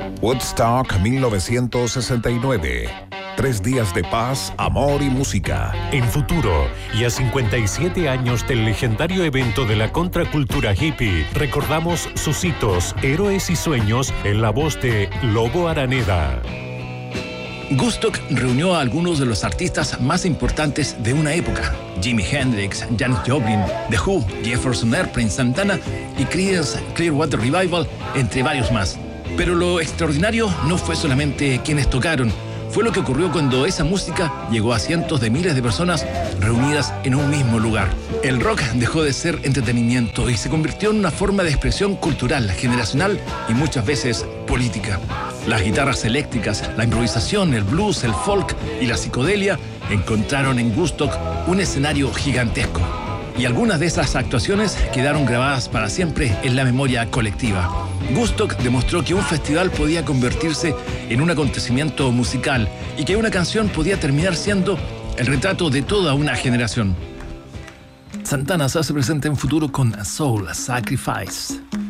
Woodstock 1969. 3 días de paz, amor y música. En futuro, y a 57 años del legendario evento de la contracultura hippie, recordamos sus hitos, héroes y sueños en la voz de Lobo Araneda. Woodstock reunió a algunos de los artistas más importantes de una época: Jimi Hendrix, Janis Joplin, The Who, Jefferson Airplane, Santana y Creedence Clearwater Revival, entre varios más. Pero lo extraordinario no fue solamente quienes tocaron, fue lo que ocurrió cuando esa música llegó a cientos de miles de personas reunidas en un mismo lugar. El rock dejó de ser entretenimiento y se convirtió en una forma de expresión cultural, generacional y muchas veces política. Las guitarras eléctricas, la improvisación, el blues, el folk y la psicodelia encontraron en Woodstock un escenario gigantesco. Y algunas de esas actuaciones quedaron grabadas para siempre en la memoria colectiva. Woodstock demostró que un festival podía convertirse en un acontecimiento musical y que una canción podía terminar siendo el retrato de toda una generación. Santana se hace presente en futuro con Soul Sacrifice.